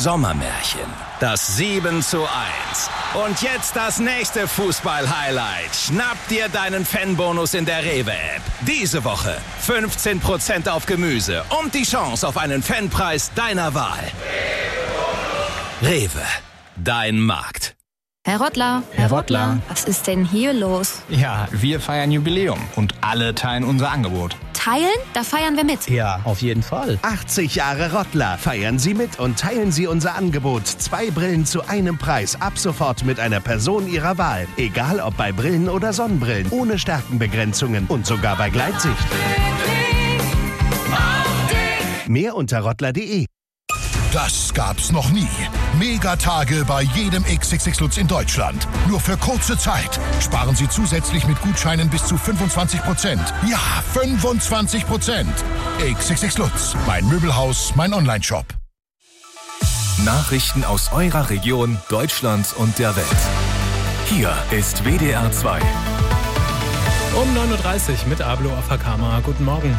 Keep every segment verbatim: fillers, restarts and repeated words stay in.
Sommermärchen, das sieben zu eins. Und jetzt das nächste Fußball-Highlight. Schnapp dir deinen Fanbonus in der Rewe-App. Diese Woche fünfzehn Prozent auf Gemüse und die Chance auf einen Fanpreis deiner Wahl. Rewe, dein Markt. Herr Rottler, Herr Rottler, was ist denn hier los? Ja, wir feiern Jubiläum und alle teilen unser Angebot. Teilen? Da feiern wir mit. Ja, auf jeden Fall. achtzig Jahre Rottler. Feiern Sie mit und teilen Sie unser Angebot. Zwei Brillen zu einem Preis. Ab sofort mit einer Person Ihrer Wahl. Egal ob bei Brillen oder Sonnenbrillen. Ohne Stärkenbegrenzungen und sogar bei Gleitsicht. Mehr unter rottler punkt de. Das gab's noch nie. Megatage bei jedem X X X Lutz in Deutschland. Nur für kurze Zeit. Sparen Sie zusätzlich mit Gutscheinen bis zu fünfundzwanzig Prozent. Ja, fünfundzwanzig Prozent. X X X Lutz. Mein Möbelhaus, mein Onlineshop. Nachrichten aus eurer Region, Deutschland und der Welt. Hier ist W D R zwei. Um neun Uhr dreißig mit Ablo Afakama. Guten Morgen.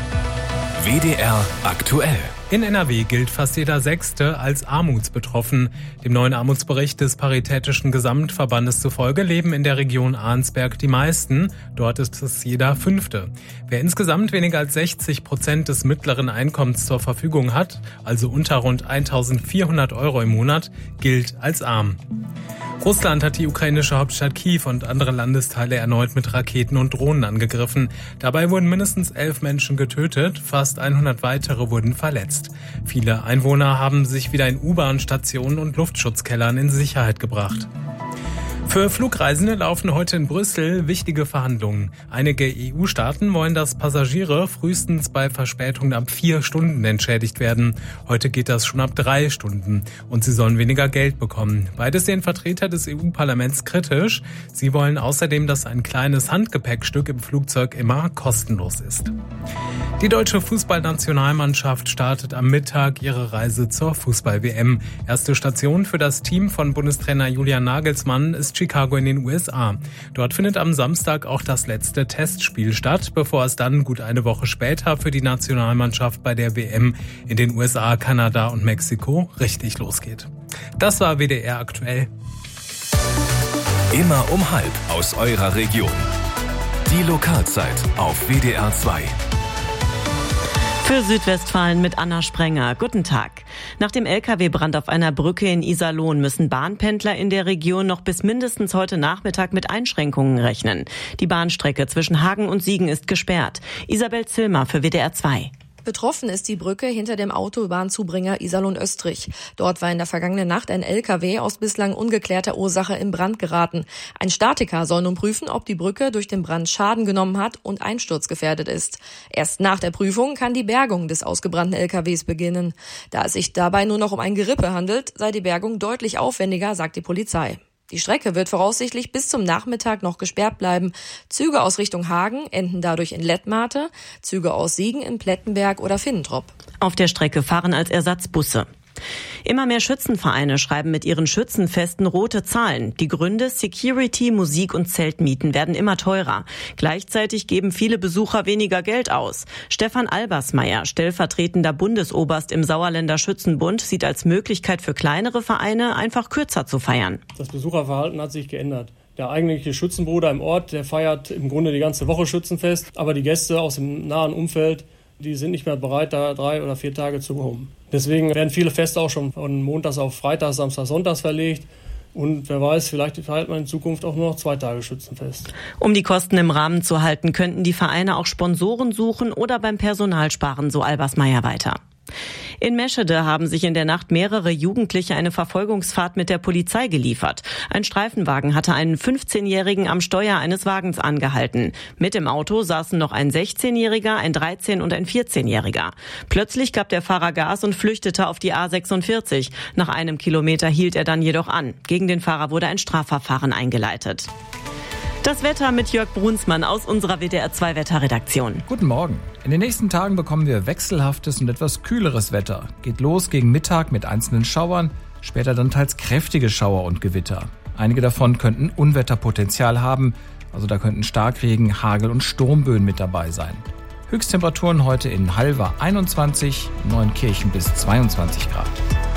W D R aktuell. In N R W gilt fast jeder Sechste als armutsbetroffen. Dem neuen Armutsbericht des Paritätischen Gesamtverbandes zufolge leben in der Region Arnsberg die meisten. Dort ist es jeder Fünfte. Wer insgesamt weniger als sechzig Prozent des mittleren Einkommens zur Verfügung hat, also unter rund eintausendvierhundert Euro im Monat, gilt als arm. Russland hat die ukrainische Hauptstadt Kiew und andere Landesteile erneut mit Raketen und Drohnen angegriffen. Dabei wurden mindestens elf Menschen getötet, fast hundert weitere wurden verletzt. Viele Einwohner haben sich wieder in U-Bahn-Stationen und Luftschutzkellern in Sicherheit gebracht. Für Flugreisende laufen heute in Brüssel wichtige Verhandlungen. Einige E U-Staaten wollen, dass Passagiere frühestens bei Verspätungen ab vier Stunden entschädigt werden. Heute geht das schon ab drei Stunden und sie sollen weniger Geld bekommen. Beides sehen Vertreter des E U-Parlaments kritisch. Sie wollen außerdem, dass ein kleines Handgepäckstück im Flugzeug immer kostenlos ist. Die deutsche Fußballnationalmannschaft startet am Mittag ihre Reise zur Fußball-W M. Erste Station für das Team von Bundestrainer Julian Nagelsmann ist Chicago in den U S A. Dort findet am Samstag auch das letzte Testspiel statt, bevor es dann gut eine Woche später für die Nationalmannschaft bei der W M in den U S A, Kanada und Mexiko richtig losgeht. Das war W D R aktuell. Immer um halb aus eurer Region. Die Lokalzeit auf W D R zwei. Für Südwestfalen mit Anna Sprenger. Guten Tag. Nach dem L K W-Brand auf einer Brücke in Iserlohn müssen Bahnpendler in der Region noch bis mindestens heute Nachmittag mit Einschränkungen rechnen. Die Bahnstrecke zwischen Hagen und Siegen ist gesperrt. Isabel Zillmer für W D R zwei. Betroffen ist die Brücke hinter dem Autobahnzubringer Iserlohn-Österreich. Dort war in der vergangenen Nacht ein L K W aus bislang ungeklärter Ursache in Brand geraten. Ein Statiker soll nun prüfen, ob die Brücke durch den Brand Schaden genommen hat und einsturzgefährdet ist. Erst nach der Prüfung kann die Bergung des ausgebrannten L K Ws beginnen. Da es sich dabei nur noch um ein Gerippe handelt, sei die Bergung deutlich aufwendiger, sagt die Polizei. Die Strecke wird voraussichtlich bis zum Nachmittag noch gesperrt bleiben. Züge aus Richtung Hagen enden dadurch in Lettmate, Züge aus Siegen in Plettenberg oder Finnentrop. Auf der Strecke fahren als Ersatz Busse. Immer mehr Schützenvereine schreiben mit ihren Schützenfesten rote Zahlen. Die Gründe: Security, Musik und Zeltmieten werden immer teurer. Gleichzeitig geben viele Besucher weniger Geld aus. Stefan Albersmeyer, stellvertretender Bundesoberst im Sauerländer Schützenbund, sieht als Möglichkeit für kleinere Vereine, einfach kürzer zu feiern. Das Besucherverhalten hat sich geändert. Der eigentliche Schützenbruder im Ort, der feiert im Grunde die ganze Woche Schützenfest. Aber die Gäste aus dem nahen Umfeld, die sind nicht mehr bereit, da drei oder vier Tage zu kommen. Deswegen werden viele Feste auch schon von Montags auf Freitag, Samstag, Sonntags verlegt. Und wer weiß, vielleicht feiert man in Zukunft auch nur noch zwei Tage Schützenfest. Um die Kosten im Rahmen zu halten, könnten die Vereine auch Sponsoren suchen oder beim Personal sparen, so Albersmeyer weiter. In Meschede haben sich in der Nacht mehrere Jugendliche eine Verfolgungsfahrt mit der Polizei geliefert. Ein Streifenwagen hatte einen fünfzehnjährigen am Steuer eines Wagens angehalten. Mit im Auto saßen noch ein sechzehnjähriger, ein dreizehn- und ein vierzehnjähriger. Plötzlich gab der Fahrer Gas und flüchtete auf die A sechsundvierzig. Nach einem Kilometer hielt er dann jedoch an. Gegen den Fahrer wurde ein Strafverfahren eingeleitet. Das Wetter mit Jörg Brunsmann aus unserer W D R zwei Wetterredaktion. Guten Morgen. In den nächsten Tagen bekommen wir wechselhaftes und etwas kühleres Wetter. Geht los gegen Mittag mit einzelnen Schauern, später dann teils kräftige Schauer und Gewitter. Einige davon könnten Unwetterpotenzial haben, also da könnten Starkregen, Hagel und Sturmböen mit dabei sein. Höchsttemperaturen heute in Halver einundzwanzig, Neunkirchen bis zweiundzwanzig Grad.